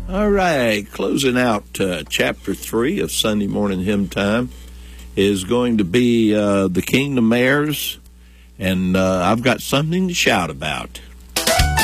All right, closing out chapter 3 of Sunday Morning Hymn Time is going to be the Kingdom Heirs, and I've got something to shout about.